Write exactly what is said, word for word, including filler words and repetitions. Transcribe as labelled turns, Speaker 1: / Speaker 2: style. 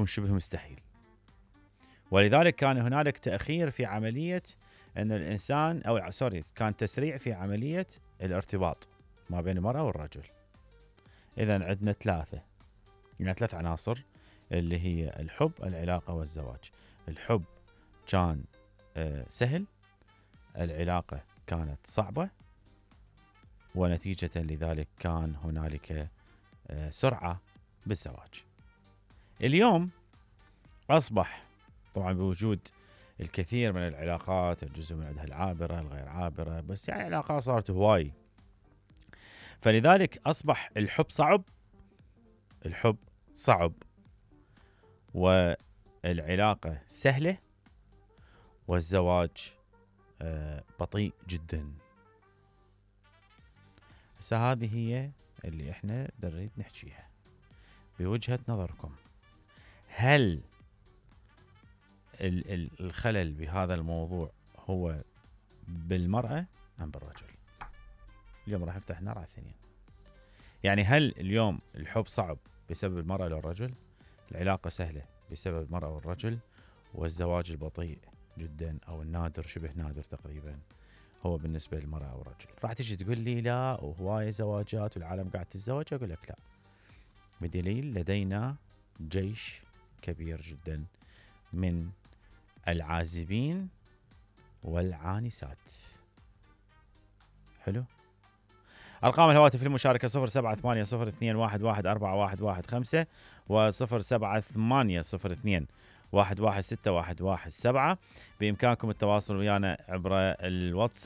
Speaker 1: شبه مستحيل. ولذلك كان هنالك تأخير في عملية أن الإنسان أو سوري كان تسريع في عملية الارتباط ما بين المرأة والرجل. إذن عندنا ثلاثة يعني ثلاث عناصر اللي هي الحب، العلاقة، والزواج. الحب كان آه سهل، العلاقة كانت صعبة، ونتيجة لذلك كان هنالك آه سرعة بالزواج. اليوم أصبح طبعا بوجود الكثير من العلاقات، الجزء من عندها العابرة الغير عابرة، بس يعني علاقات صارت هواي، فلذلك أصبح الحب صعب الحب صعب والعلاقة سهلة، والزواج آه بطيء جدا. بس هذه هي اللي احنا نريد نحكيها بوجهة نظركم. هل الخلل بهذا الموضوع هو بالمرأة أم بالرجل؟ اليوم راح نفتح نار على الثنين. يعني هل اليوم الحب صعب بسبب المرأة والرجل، العلاقة سهلة بسبب المرأة والرجل، والزواج البطيء جدا أو النادر شبه نادر تقريبا هو بالنسبة للمرأة والرجل؟ راح تيجي تقول لي لا وهواية زواجات والعالم قاعد تتزوج. أقول لك لا، بدليل لدينا جيش كبير جدا من العازبين والعانسات. حلو. أرقام الهواتف للمشاركة صفر سبعة ثمانية صفر اثنين واحد واحد أربعة واحد واحد خمسة وصفر سبعة ثمانية صفر اثنين واحد واحد ستة واحد واحد سبعة. بإمكانكم التواصل ويانا عبر الواتساب